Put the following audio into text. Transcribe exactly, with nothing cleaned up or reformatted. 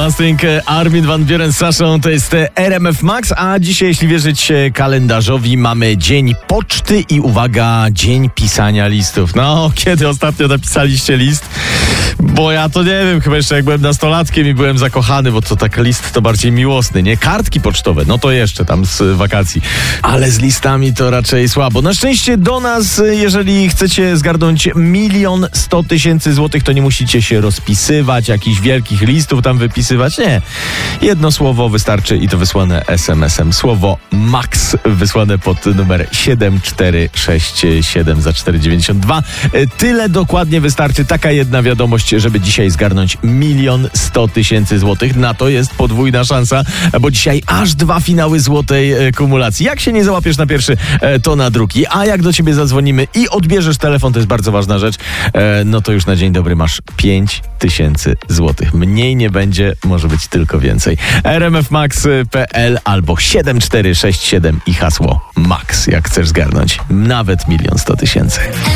Everlasting, Armin van Buuren z Saszą, to jest R M F Max, a dzisiaj, jeśli wierzyć kalendarzowi, mamy Dzień Poczty i uwaga, Dzień Pisania Listów. No, kiedy ostatnio napisaliście list? Bo ja to nie wiem, chyba jeszcze jak byłem nastolatkiem i byłem zakochany, bo to tak list to bardziej miłosny, nie? Kartki pocztowe, no to jeszcze tam z wakacji. Ale z listami to raczej słabo. Na szczęście do nas, jeżeli chcecie zgarnąć milion sto tysięcy złotych, to nie musicie się rozpisywać, jakichś wielkich listów tam wypisywać. Nie. Jedno słowo wystarczy i to wysłane es em esem. Słowo MAX wysłane pod numer siedem cztery sześć siedem za cztery dziewięćdziesiąt dwa. Tyle dokładnie wystarczy, taka jedna wiadomość, żeby dzisiaj zgarnąć milion sto tysięcy złotych. Na to jest podwójna szansa, bo dzisiaj aż dwa finały złotej kumulacji. Jak się nie załapiesz na pierwszy, to na drugi. A jak do ciebie zadzwonimy i odbierzesz telefon, to jest bardzo ważna rzecz, no to już na dzień dobry masz pięć tysięcy złotych. Mniej nie będzie, może być tylko więcej. R M F Max kropka p l albo siedem cztery sześć siedem i hasło MAX, jak chcesz zgarnąć nawet milion sto tysięcy.